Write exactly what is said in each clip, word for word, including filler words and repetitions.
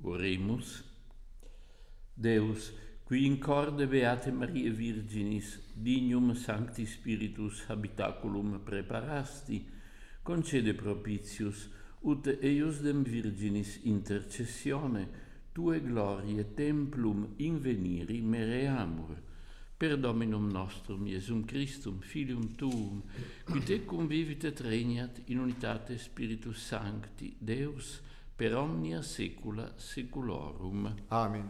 Oremus. Deus, qui in corde beate Mariae Virginis, dignum Sancti Spiritus habitaculum preparasti, concede propitius, ut eiusdem Virginis intercessione, tue glorie templum inveniri mereamur, per Dominum nostrum Iesum Christum, Filium Tuum, qui te convivit et regnat in unitate Spiritus Sancti, Deus, per omnia saecula saeculorum. Amen.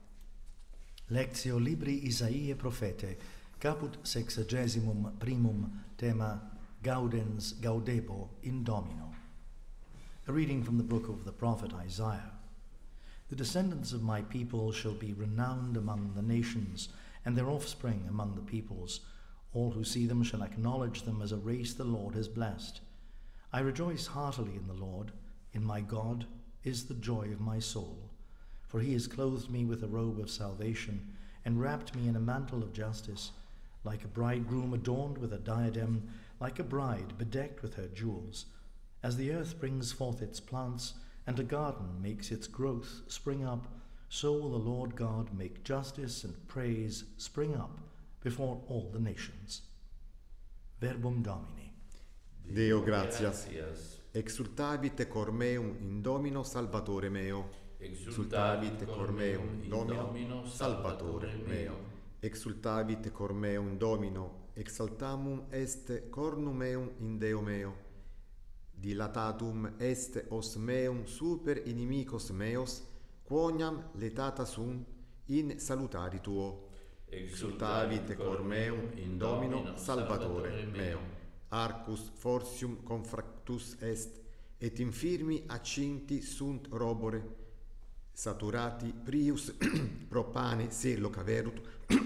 Lectio Libri Isaiae Prophete, caput sexagesimum primum tema Gaudens Gaudebo in Domino. A reading from the book of the prophet Isaiah. The descendants of my people shall be renowned among the nations, and their offspring among the peoples. All who see them shall acknowledge them as a race the Lord has blessed. I rejoice heartily in the Lord. In my God is the joy of my soul. For he has clothed me with a robe of salvation, and wrapped me in a mantle of justice, like a bridegroom adorned with a diadem, like a bride bedecked with her jewels. As the earth brings forth its plants, and a garden makes its growth spring up, so will the Lord God make justice and praise spring up before all the nations. Verbum Domini. Deo gratias. Exultavit cor meum in Domino Salvatore meo. Exultavit cor meum in Domino Salvatore meo. Exultavit cor meum in Domino, exaltamum est cornum meum in Deo meo. Dilatatum est os meum super inimicos meos, quoniam letata sunt in salutari tuo. Exultavit cor meum in Domino Salvatore meo. Arcus fortium confractus est, et infirmi accinti sunt robore, saturati prius propane se locaverunt,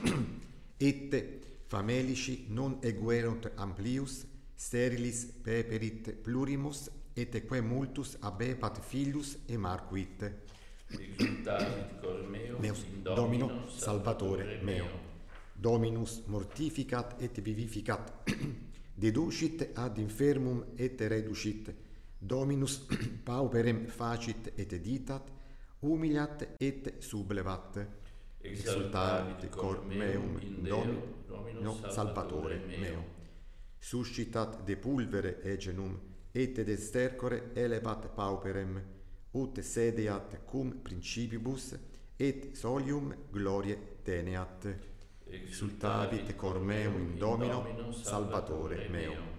et famelici non eguerunt amplius, sterilis peperit plurimus, et quae multus abebat filius e marcuit. Exultavit cor meum Meus in Domino Domino Salvatore meo. Dominus mortificat et vivificat, deducit ad infermum et reducit, Dominus pauperem facit et ditat, humiliat et sublevat. Exultavit cor meum in Domino Salvatore meo. Suscitat de pulvere egenum, et de stercore elevat pauperem, ut sedeat cum principibus, et solium glorie teneat. Exultavit cor meum in Domino Salvatore meo.